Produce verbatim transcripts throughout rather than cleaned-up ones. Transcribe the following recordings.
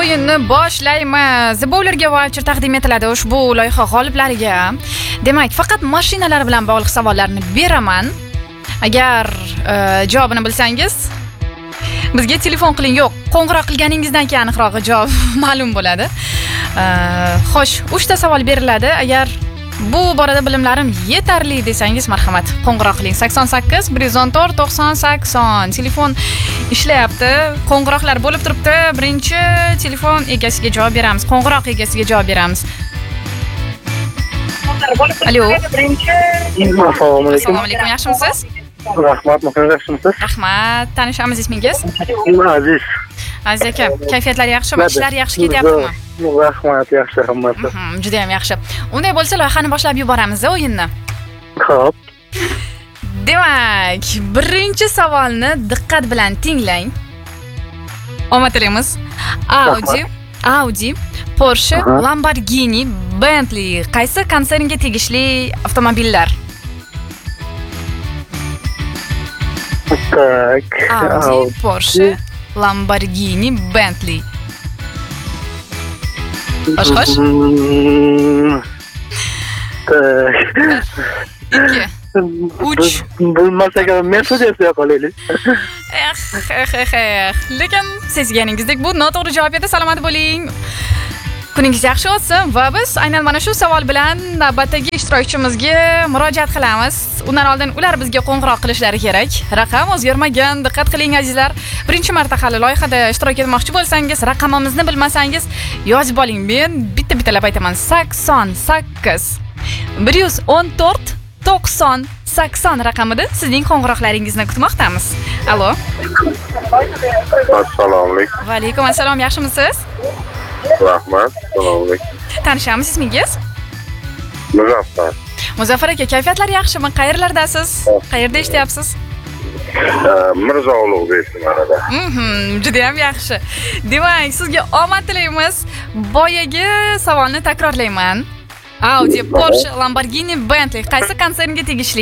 o'yinni boshlaymiz. The Bowler'ga voucher taqdim etiladi ushbu loyiha g'oliblariga. Demak, faqat mashinalar bilan bog'liq savollarni beraman. Agar uh, javobini bilsangiz, bizga telefon qiling. Yo'q, qo'ng'iroq qilganingizdan keyin aniqroq javob ma'lum bo'ladi. Uh, xo'sh, uchta savol beriladi. Agar bu borada bilimlarim yetarli desangiz, marhamat, qo'ng'iroq qiling. sakson sakkiz bir yuz o'n to'rt to'qson sakson telefon ishlayapti. Qo'ng'iroqlar bo'lib turibdi. Birinchi telefon egasiga javob beramiz. Qo'ng'iroq egasiga javob beramiz. Alo. Assalomu alaykum. Assalomu alaykum, yaxshimisiz? Rahmat, muhim yaxshimisiz? Rahmat. Tanishamiz, ismingiz? Aziz. Aziz aka, kayfiyatlar yaxshimi? Ishlar yaxshi ketyaptimi? Rahmat, yaxshi hammasi. Juda ham yaxshi. Unday bo'lsa, loyihani boshlab yuboramiz, o'yinni. Xo'p. Demak, birinchi savolni diqqat bilan tinglang. Omad tilaymiz. Audi, Audi, Porsche, Lamborghini, Bentley qaysi konsernga tegishli avtomobillar? Tak. Audi, Porsche, Lamborghini, Bentley. Xo'sh, xo'sh. Tak. ikki, uch. Bilmasak ham Mercedes deya qolaylik. Eh, eh, eh, eh. Lekin sezganingizdek bu noto'g'ri javob edi. Salomat bo'ling. Kuningiz yaxshi o'tsin va biz aynan mana shu savol bilan navbatdagi ishtirokchimizga murojaat qilamiz. Undan oldin ular bizga qo'ng'iroq qilishlari kerak. Raqam o'zgarmagan. Diqqat qiling azizlar. Birinchi marta hali loyihada ishtirok etmoqchi bo'lsangiz, raqamimizni bilmasangiz yozib oling. Men bitta-bittalab aytaman. sakson sakkiz bir yuz o'n to'rt to'qson sakson raqamida sizning qo'ng'iroqlaringizni kutmoqdamiz. Allo. Assalomu alaykum. Va alaykum assalom, yaxshimisiz? Rahmat. Assalomu alaykum. Tanishamiz, ismingiz? Muzaffar. Muzaffar aka, kayfiyatlar yaxshimi? Qayerlardasiz? Qayerda ishlayapsiz? Mirzo Ulug'bek tumanida. Mhm, juda ham yaxshi. Demak, sizga omad tilaymiz. Boyagi savolni takrorlayman. Audi, Porsche, Lamborghini, Bentley qaysi konsernga tegishli?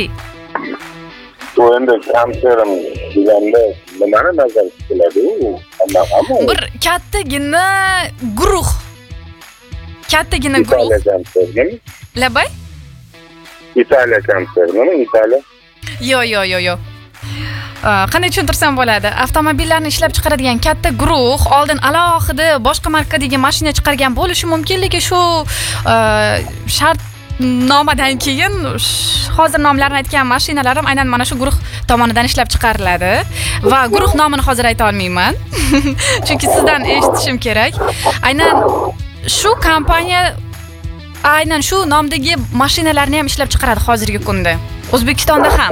Bu endi konsern deganda nimani nazarda tutiladi u? Bir kattagina guruh. Kattagina guruh. Italiya konserni. Labay? Italiya konserni, Italiya. Yo, yo, yo, yo. Qanday tushuntirsam bo'ladi? Avtomobillarni ishlab chiqaradigan katta guruh oldin alohida boshqa markadagi mashina chiqargan bo'lishi mumkin, lekin shu shart nomadan keyin hozir nomlarini aytgan mashinalar ham aynan mana shu guruh tomonidan ishlab chiqariladi va guruh nomini hozir ayta olmayman. Chunki sizdan eshitishim kerak. Aynan shu kompaniya aynan shu nomdagi mashinalarni ham ishlab chiqaradi hozirgi kunda. O'zbekistonda ham.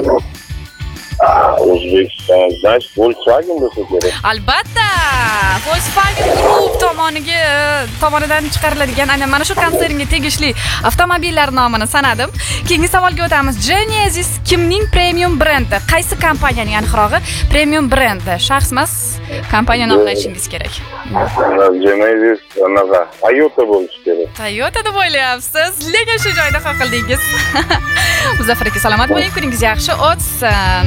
O'zbekiston, значит, Volkswagen bo'lsa kerak. Albatta, Volkswagen Group tomoniga tomonidan chiqariladigan aynan mana shu konsernga tegishli avtomobillar nomini sanadim. Keyingi savolga o'tamiz. Genesis kimning premium brendi? Qaysi kompaniyaning aniqrog'i premium brendi? Shaxs emas, kompaniya nomini aytishingiz kerak. Genesis anaqa Toyota bo'lishi kerak. Toyota deb o'ylayapsiz, lekin shu joyda qoqildingiz. Muzaffar aka, salomat bo'ling, kuningiz yaxshi o'tsin.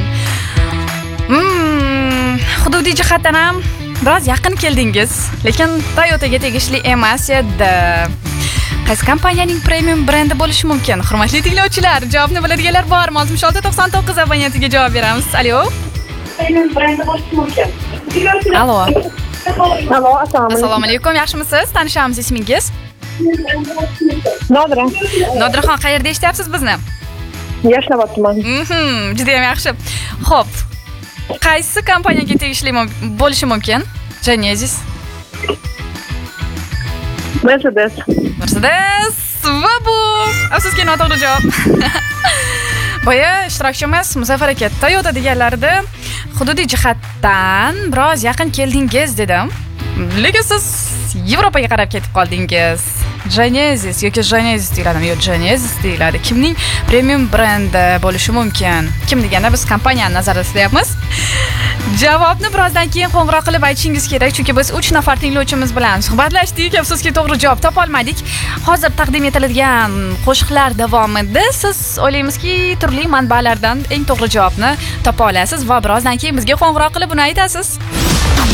Hmm, hududiy jihatdan ham biroz yaqin keldingiz, lekin Toyotaga tegishli emas edi. Qaysi kompaniyaning premium brendi bo'lishi mumkin? Hurmatli tinglovchilar, javobni biladiganlar bormi? oltmish olti to'qson to'qqiz abonentiga javob beramiz. Alo. Premium brendi bo'lishi mumkin. Alo. Alo, assalomu Assalomu alaykum, yaxshimisiz? Tanishamiz, ismingiz? Nodira. Nodiraxon, qayerda ishlayapsiz bizni? Yashnobod. Mhm, juda ham yaxshi. Xo'p. Qaysi kompaniyaga tegishli bo'lishi mumkin? Genesis. Mercedes. Mercedes. Va bu afsuski noto'g'ri javob. Boya ishtirokchimiz Muzaffar aka Toyota deganlarida hududiy jihatdan biroz yaqin keldingiz dedim. Lekin siz Yevropaga qarab ketib qoldingiz. Genesis yoki Genesis deyiladi, yo'q Genesis deyiladi. Kimning premium brendi bo'lishi mumkin? Kim deganda biz kompaniyani nazarda tutyapmiz. Javobni birozdan keyin qo'ng'iroq qilib aytishingiz kerak, chunki biz uch nafar tinglovchimiz bilan suhbatlashdik. Afsuski to'g'ri javob topa olmadik. Hozir taqdim etiladigan qo'shiqlar davomida siz o'ylaymizki, turli manbalardan eng to'g'ri javobni topa olasiz va birozdan keyin bizga qo'ng'iroq qilib buni aytasiz.